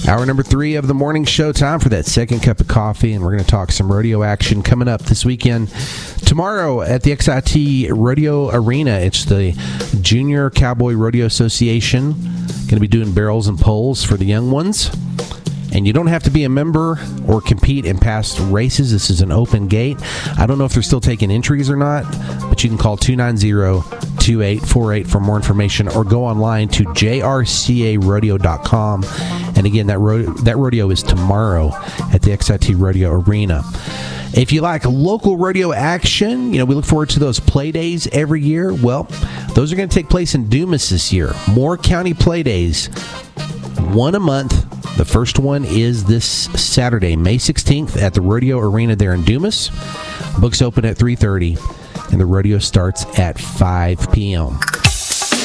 Hour number 3 of the morning show. Time for that second cup of coffee, and we're going to talk some rodeo action coming up this weekend. Tomorrow at the XIT Rodeo Arena, it's the Junior Cowboy Rodeo Association. Going to be doing barrels and poles for the young ones. And you don't have to be a member or compete in past races. This is an open gate. I don't know if they're still taking entries or not, but you can call 290-2848 for more information, or go online to jrcarodeo.com. And again, that rodeo is tomorrow at the XIT Rodeo Arena. If you like local rodeo action, we look forward to those play days every year. Well, those are going to take place in Dumas this year. Moore County play days, one a month. The first one is this Saturday, May 16th, at the Rodeo Arena there in Dumas. Books open at 3:30, and the rodeo starts at 5 p.m.